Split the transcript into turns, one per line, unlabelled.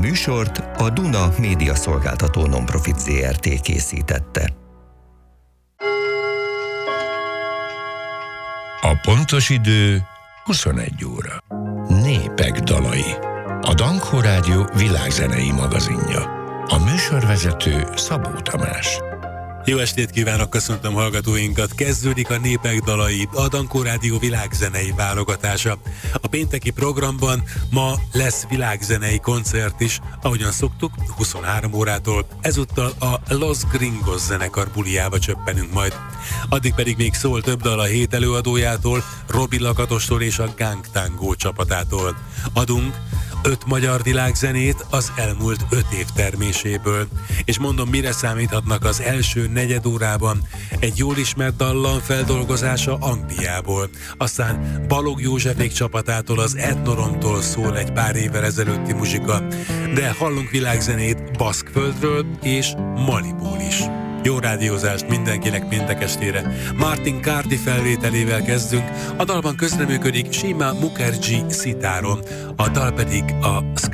műsort a Duna Média Szolgáltató Nonprofit Zrt. Készítette.
A pontos idő 21 óra. Népek dalai. A Dankó Rádió világzenei magazinja. A műsorvezető Szabó Tamás.
Jó estét kívánok, köszöntöm hallgatóinkat! Kezdődik a Népek dalai, a Dankó Rádió világzenei válogatása. A pénteki programban ma lesz világzenei koncert is, ahogyan szoktuk, 23 órától. Ezúttal a Los Gringos zenekar buliába csöppenünk majd. Addig pedig még szól több dal a hét előadójától, Robi Lakatostól és a Gang Tango csapatától. Adunk 5 magyar világzenét az elmúlt 5 év terméséből. És mondom, mire számíthatnak az első negyed órában. Egy jól ismert dallam feldolgozása Angliából. Aztán Balogh Józsefék csapatától, az Etnoromtól szól egy pár évvel ezelőtti muzsika. De hallunk világzenét Baszkföldről és Maliból is. Jó rádiózást mindenkinek péntek estére. Martin Carty felvételével kezdünk. A dalban közreműködik Shima Mukherjee szitáron, a dal pedig a Sky